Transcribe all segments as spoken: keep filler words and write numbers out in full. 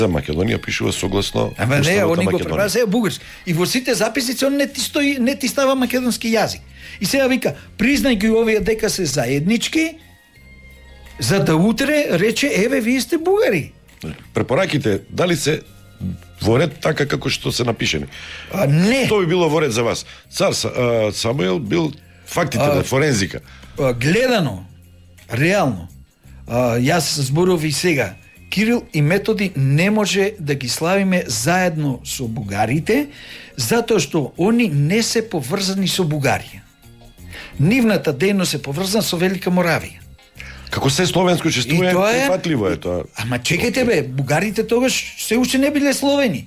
за Македонија пишува согласно Ама не, Уставот они на го Македонија. преправа сега бугарски. И во сите записници он не ти стои, не ти става македонски јазик. И сега вика, признај ги овие дека се заеднички, за да утре рече, еве, вие сте бугари. Препораките, дали се во ред така како што се напишени? А, не. Што би било во ред за вас? Цар а, Самуил бил фактите А, на форензика. А, гледано, реално, а, јас зборов и сега, Кирил и Методи не може да ги славиме заедно со бугарите, затоа што они не се поврзани со Бугарија. Нивната дејност е поврзана со Велика Моравија. Како се словенско чествување, прифатливо е тоа. Ама чекајте бе, бугарите тогаш се уште не биле словени.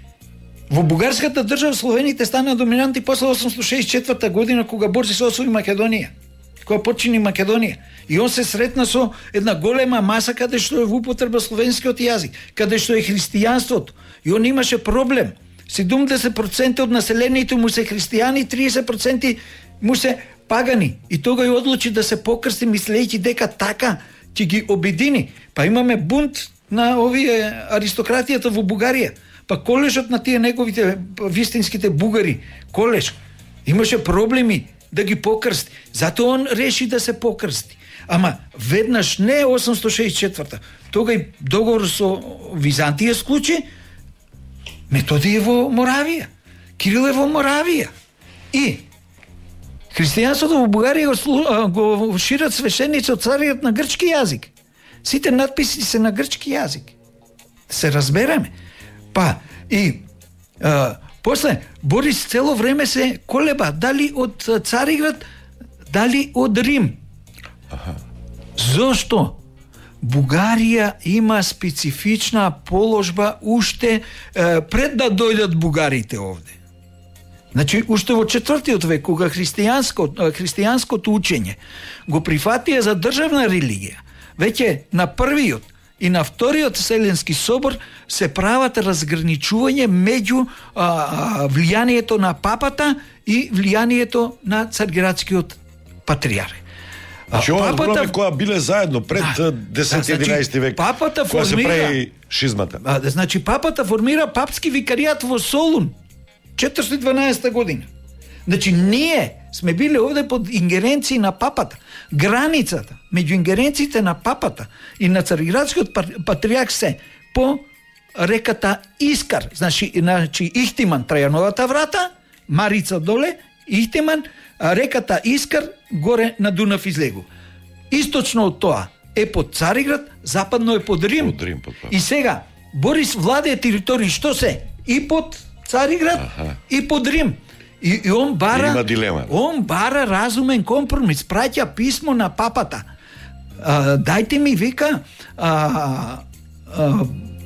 Во бугарската држава словените стана доминанти после осумстотини шеесет и четврта година кога Борис освои Македонија. Кога почини Македонија. И он се сретна со една голема маса каде што е во употреба словенскиот јазик, каде што е христијанството. И он имаше проблем. седумдесет проценти од населението му се христијани, триесет проценти му се пагани. И тога ја одлучи да се покрсти, мислејќи дека така ќе ги обедини. Па имаме бунт на овие аристократијата во Бугарија. Па колешот на тие неговите вистинските бугари, колеш, имаше проблеми да ги покрсти. Затоа он реши да се покрсти. Ама веднаш не осумстотини шеесет и четврта. Тога и договор со Византија склучи, Методи е во Моравија. Кирил е во Моравија. И христијанството во Бугарија го, го шират свещеници од цариот на грчки јазик. Сите надписи се на грчки јазик. Се разбереме. Па, и а, после Борис цело време се колеба дали од Цариград, дали од Рим. Аха. Зошто? Бугарија има специфична положба уште е, пред да дојдат бугарите овде. Значи, уште во четвртиот век, кога христијанско, христијанското учење го прифатија за државна религија, веќе на првиот и на вториот Вселенски собор се прават разграничување меѓу а, а, влијанието на папата и влијанието на царградскиот патриарх. Значи, ова зборуваме која биле заедно пред десети-единаесети век, папата која се формира, прави шизмата. А, значи, папата формира папски викаријат во Солун, четиристотини и дванаесета година. Значи, ние сме биле овде под ингеренции на папата. Границата меѓу ингеренциите на папата и на цариградскиот патриарх се по реката Искар, значи, значи Ихтиман, Трајановата врата, Марица доле, Ихтиман, а реката Искар горе на Дунав излегу. Источно од тоа е под Цариград, западно е под Рим. Под Рим, под и сега Борис владее територии што се и под Цариград, аха, и под Рим. И, и он бара, има дилема. Он бара разумен компромис, праќа писмо на папата. А, дајте ми, вика, а, а,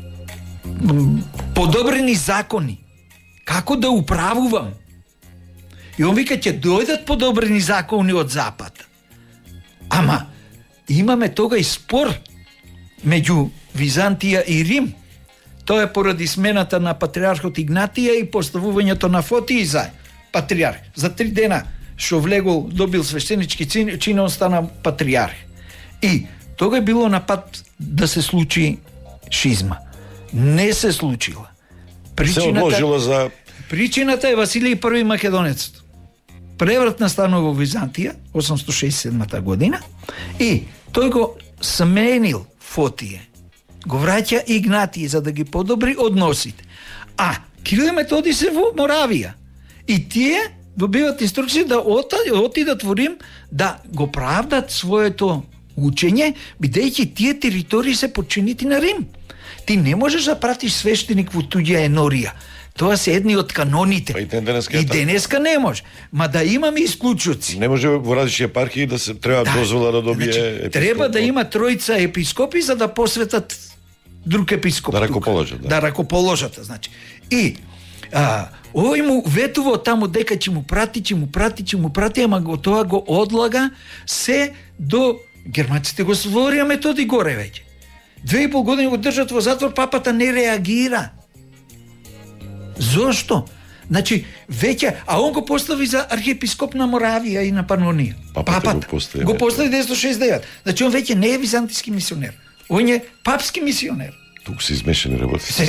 подобрени закони. Како да управувам? И он вика, ќе дојдат подобрени закони од Запад. Ама, имаме тога и спор меѓу Византија и Рим. Тоа е поради смената на патриархот Игнатија и поставувањето на Фотиј за патриарх. За три дена што влегол, добил свештенички чин, чин он стана патриарх. И тога е било на пат да се случи шизма. Не се случила. Причината, се одложило за... Причината е Василиј први Македонецот. Преврат настана во Византија, осумстотини шеесет и седма година, и тој го сменил Фотије. Го враќа Игнатиј за да ги подобри односите. А Кирил и Методи се во Моравија. И тие добиват инструкции да отидат во Рим да го правдат своето учење, бидејќи тие територии се подчинети на Рим. Ти не можеш да пратиш свештеник во туѓа енорија. Тоа се едни од каноните. Па и денеска, и денеска не може. Ма да имаме исклучоци. Не може во различни епархии да се треба да, дозвола да добие значи, епископ. Треба да има тројца епископи за да посветат друг епископ. Да ракоположат. Да, да ракоположат, значи. И а, овој му ветува таму дека ќе му прати, ќе му прати, ќе му прати, ама го тоа го одлага се до германците го створија Методи горе веќе. Две и пол години го држат во затвор, папата не реагира. Зошто? Значи, веќе, а он го постави за архиепископ на Моравија и на Панонија. Папата, Папата го постави. Го постави деветстотини шеесет и девет. Значи, он веќе не е византиски мисионер. Он е папски мисионер. туку се измешани работи.